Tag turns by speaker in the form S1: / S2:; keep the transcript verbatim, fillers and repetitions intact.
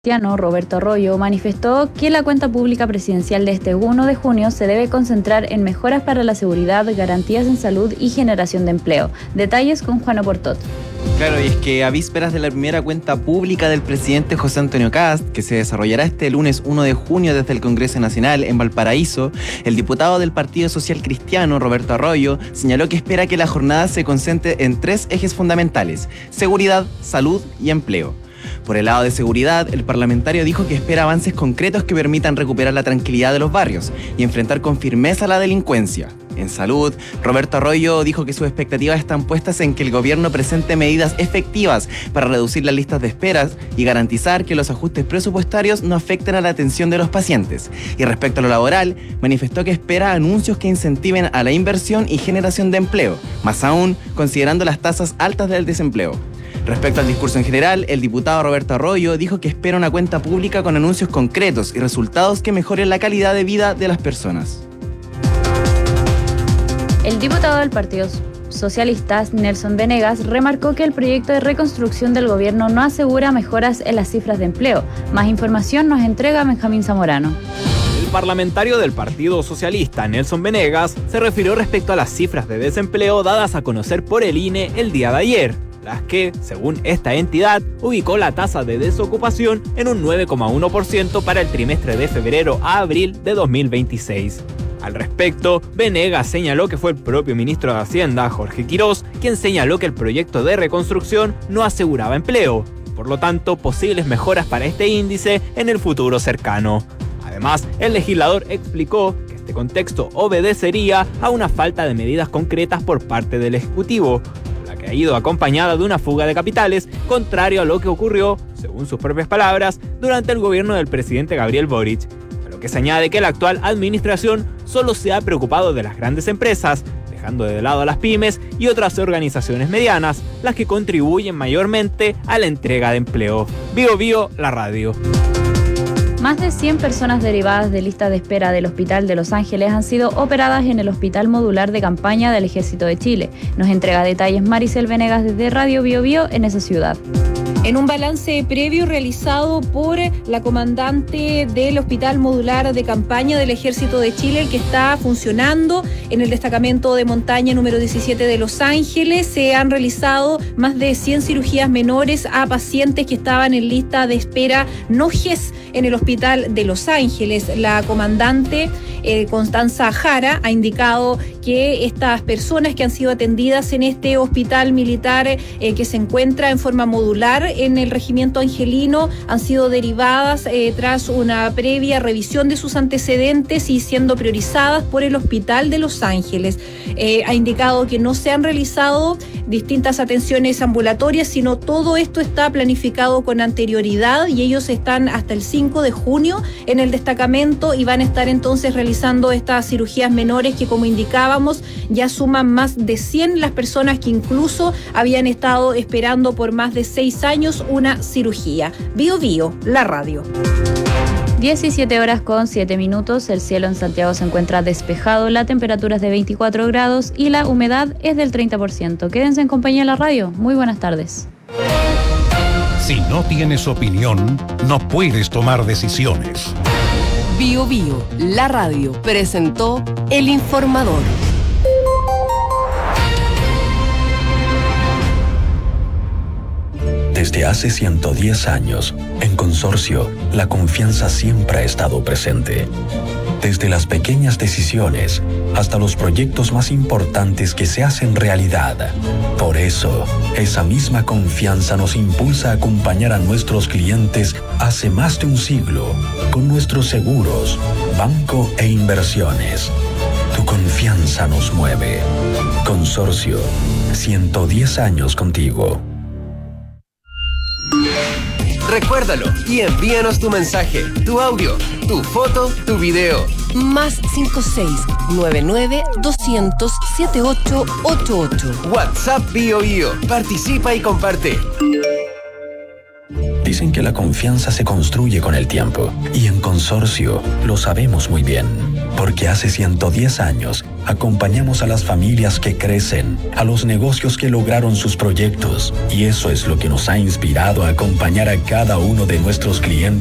S1: Cristiano, Roberto Arroyo, manifestó que la cuenta pública presidencial de este uno de junio se debe concentrar en mejoras para la seguridad, garantías en salud y generación de empleo. Detalles con Juan Oportot.
S2: Claro, y es que a vísperas de la primera cuenta pública del presidente José Antonio Kast, que se desarrollará este lunes uno de junio desde el Congreso Nacional en Valparaíso, el diputado del Partido Social Cristiano, Roberto Arroyo, señaló que espera que la jornada se concentre en tres ejes fundamentales: seguridad, salud y empleo. Por el lado de seguridad, el parlamentario dijo que espera avances concretos que permitan recuperar la tranquilidad de los barrios y enfrentar con firmeza la delincuencia. En salud, Roberto Arroyo dijo que sus expectativas están puestas en que el gobierno presente medidas efectivas para reducir las listas de esperas y garantizar que los ajustes presupuestarios no afecten a la atención de los pacientes. Y respecto a lo laboral, manifestó que espera anuncios que incentiven a la inversión y generación de empleo, más aún considerando las tasas altas del desempleo. Respecto al discurso en general, el diputado Roberto Arroyo dijo que espera una cuenta pública con anuncios concretos y resultados que mejoren la calidad de vida de las personas.
S1: El diputado del Partido Socialista, Nelson Venegas, remarcó que el proyecto de reconstrucción del gobierno no asegura mejoras en las cifras de empleo. Más información nos entrega Benjamín Zamorano.
S3: El parlamentario del Partido Socialista, Nelson Venegas, se refirió respecto a las cifras de desempleo dadas a conocer por el I N E el día de ayer, las que, según esta entidad, ubicó la tasa de desocupación en un nueve coma uno por ciento para el trimestre de febrero a abril de dos mil veintiséis. Al respecto, Venegas señaló que fue el propio ministro de Hacienda, Jorge Quirós, quien señaló que el proyecto de reconstrucción no aseguraba empleo, y por lo tanto posibles mejoras para este índice en el futuro cercano. Además, el legislador explicó que este contexto obedecería a una falta de medidas concretas por parte del Ejecutivo, que ha ido acompañada de una fuga de capitales, contrario a lo que ocurrió, según sus propias palabras, durante el gobierno del presidente Gabriel Boric. A lo que se añade que la actual administración solo se ha preocupado de las grandes empresas, dejando de lado a las pymes y otras organizaciones medianas, las que contribuyen mayormente a la entrega de empleo. Bio Bio, la radio.
S1: Más de cien personas derivadas de lista de espera del Hospital de Los Ángeles han sido operadas en el Hospital Modular de Campaña del Ejército de Chile. Nos entrega detalles Maricel Venegas desde Radio Bio Bio en esa ciudad.
S4: En un balance previo realizado por la comandante del Hospital Modular de Campaña del Ejército de Chile, el que está funcionando en el destacamento de montaña número diecisiete de Los Ángeles, se han realizado más de cien cirugías menores a pacientes que estaban en lista de espera no G E S en el Hospital de Los Ángeles. La comandante eh, Constanza Jara ha indicado que estas personas que han sido atendidas en este hospital militar eh, que se encuentra en forma modular en el regimiento angelino han sido derivadas eh, tras una previa revisión de sus antecedentes y siendo priorizadas por el Hospital de Los Ángeles. Eh, ha indicado que no se han realizado distintas atenciones ambulatorias, sino todo esto está planificado con anterioridad y ellos están hasta el cinco de junio en el destacamento y van a estar entonces realizando estas cirugías menores que, como indicábamos, ya suman más de cien las personas que incluso habían estado esperando por más de seis años una cirugía. Bio Bio, la radio.
S1: diecisiete horas con siete minutos, el cielo en Santiago se encuentra despejado, la temperatura es de veinticuatro grados y la humedad es del treinta por ciento. Quédense en compañía de la radio. Muy buenas tardes.
S5: Si no tienes opinión, no puedes tomar decisiones.
S6: Bio Bio, la radio, presentó El Informador.
S7: Desde hace ciento diez años, en Consorcio, la confianza siempre ha estado presente. Desde las pequeñas decisiones hasta los proyectos más importantes que se hacen realidad. Por eso, esa misma confianza nos impulsa a acompañar a nuestros clientes hace más de un siglo con nuestros seguros, banco e inversiones. Tu confianza nos mueve. Consorcio, ciento diez años contigo.
S8: Recuérdalo y envíanos tu mensaje, tu audio, tu foto, tu video.
S6: Más cinco seis nueve nueve dos cero cero siete ocho ocho ocho.
S8: WhatsApp Bio Bio. Participa y comparte.
S7: Dicen que la confianza se construye con el tiempo y en Consorcio lo sabemos muy bien. Porque hace ciento diez años acompañamos a las familias que crecen, a los negocios que lograron sus proyectos, y eso es lo que nos ha inspirado a acompañar a cada uno de nuestros clientes